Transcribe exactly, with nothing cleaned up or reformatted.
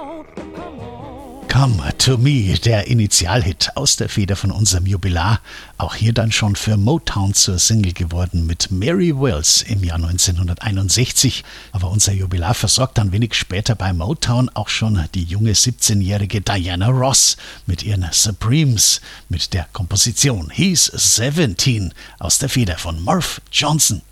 Come to Me, der Initialhit aus der Feder von unserem Jubilar. Auch hier dann schon für Motown zur Single geworden mit Mary Wells im Jahr neunzehnhunderteinundsechzig. Aber unser Jubilar versorgt dann wenig später bei Motown auch schon die junge siebzehnjährige Diana Ross mit ihren Supremes, mit der Komposition He's seventeen aus der Feder von Marv Johnson.